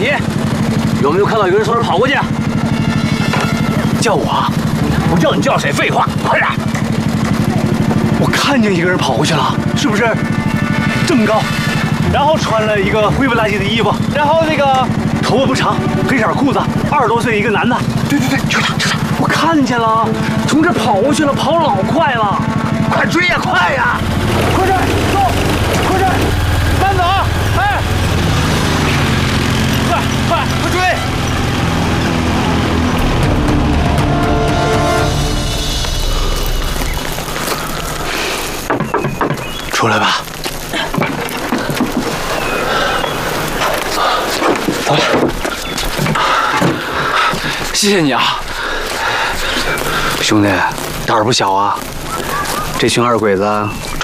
你有没有看到有人从这跑过去？ 叫我？ 不叫你叫谁？废话，快点！ 我看见一个人跑过去了，是不是？这么高，然后穿了一个灰不拉几的衣服，然后那个头发不长，黑色裤子，20多岁一个男的。 对，就他。 我看见了，从这跑过去了，跑老快了， 快追呀，快呀！ 快点走，快点，慢走！哎，快追！出来吧，走了。谢谢你啊，兄弟，胆儿不小啊！这群二鬼子